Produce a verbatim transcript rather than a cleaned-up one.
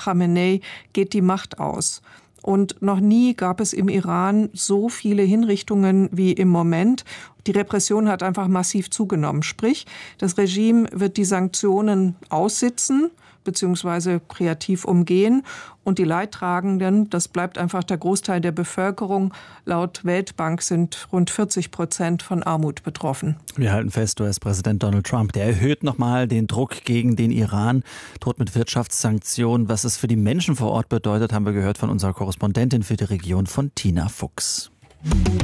Khamenei geht die Macht aus. Und noch nie gab es im Iran so viele Hinrichtungen wie im Moment. Die Repression hat einfach massiv zugenommen. Sprich, das Regime wird die Sanktionen aussitzen bzw. kreativ umgehen. Und die Leidtragenden, das bleibt einfach der Großteil der Bevölkerung. Laut Weltbank sind rund vierzig Prozent von Armut betroffen. Wir halten fest, U S-Präsident Donald Trump, der erhöht nochmal den Druck gegen den Iran, droht mit Wirtschaftssanktionen. Was es für die Menschen vor Ort bedeutet, haben wir gehört von unserer Korrespondentin für die Region, von Tina Fuchs.